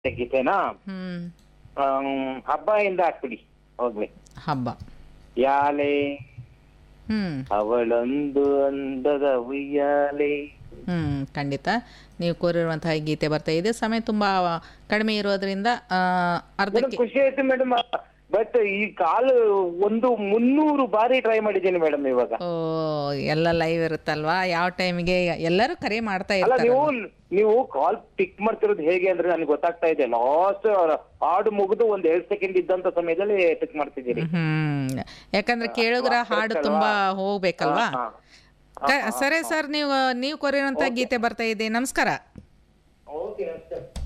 ಗೀತೆನಾ ಹ್ಮ್. ಹಬ್ಬ ಇಂದ ಹಾಕ್ಬಿಡಿ ಹೋಗ್ಲಿ. ಹಬ್ಬ. ಯಾಲೆ ಹ್ಮ್. ಅವಳೊಂದು ಅಂದದ ಉಯ್ಯಾಲೆ. ಖಂಡಿತ ನೀವು ಕೋರಿರುವಂತಹ ಈ ಗೀತೆ ಬರ್ತಾ ಇದೆ. ಸಮಯ ತುಂಬಾ ಕಡಿಮೆ ಇರೋದ್ರಿಂದ ಮೇಡಮ್ ಅರ್ಧಕ್ಕೆ. ಖುಷಿ ಆಯ್ತು ಮೇಡಮ್. ಬಟ್ ಈ ಕಾಲ್ 300 ಬಾರಿ ಟ್ರೈ ಮಾಡಿದ್ದೀನಿ ಮೇಡಮ್ ಇವಾಗ. ಓ, ಎಲ್ಲ ಲೈವ್ ಇರುತ್ತಲ್ವಾ, ಯಾವ ಟೈಮಿಗೆ ಎಲ್ಲರೂ ಕರೆ ಮಾಡ್ತಾ ಅಲ್ಲ ಇರ್ತಾರೆ. ನೀವು ಕಾಲ್ ಪಿಕ್ ಮಾಡ್ತಿರೋದು ಹೇಗೆ ಅಂದ್ರೆ ನನಗೆ ಗೊತ್ತಾಗ್ತಾ ಇದೆ. ಲಾಸ್ಟ್ ಹಾಡು ಮುಗಿದು 2 ಸೆಕೆಂಡ್ ಇದ್ದಂತ ಸಮಯದಲ್ಲಿ ಪಿಕ್ ಮಾಡ್ತಿದ್ದೀರಿ. ಯಾಕಂದ್ರೆ ಕೇಳುಗರ ಹಾಡು ತುಂಬಾ ಹೋಗ್ಬೇಕಲ್ವಾ. ಹಾ, ಸರಿ ಸರ್, ನೀವು ಕೋರಿರುವಂತಹ ಗೀತೆ ಬರ್ತಾ ಇದೆ. ನಮಸ್ಕಾರ. ಓಕೆ.